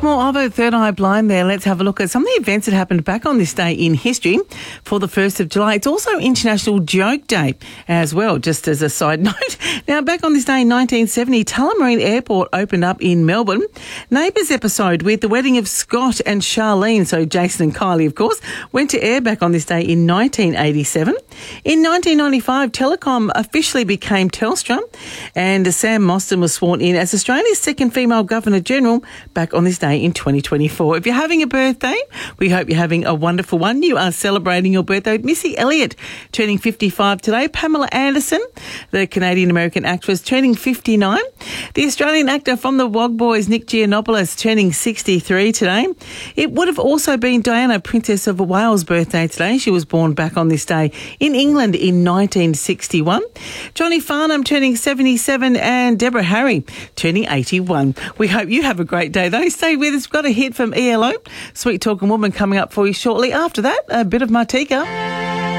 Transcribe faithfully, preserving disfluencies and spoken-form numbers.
Back more of a Third Eye Blind there. Let's have a look at some of the events that happened back on this day in history for the first of July. It's also International Joke Day as well, just as a side note. Now, back on this day in nineteen seventy, Tullamarine Airport opened up in Melbourne. Neighbours episode with the wedding of Scott and Charlene, so Jason and Kylie, of course, went to air back on this day in nineteen eighty-seven. In nineteen ninety-five, Telecom officially became Telstra, and Sam Mostyn was sworn in as Australia's second female Governor-General back on this day in twenty twenty-four. If you're having a birthday, we hope you're having a wonderful one. You are celebrating your birthday with Missy Elliott, turning fifty-five today. Pamela Anderson, the Canadian-American actress, turning fifty-nine. The Australian actor from the Wog Boys, Nick Giannopoulos, turning sixty-three today. It would have also been Diana, Princess of Wales' birthday today. She was born back on this day in England in nineteen sixty-one. Johnny Farnham turning seventy-seven and Deborah Harry turning eighty-one. We hope you have a great day though. Stay with us. We've got a hit from E L O, Sweet Talking Woman, coming up for you shortly. After that, a bit of Martika.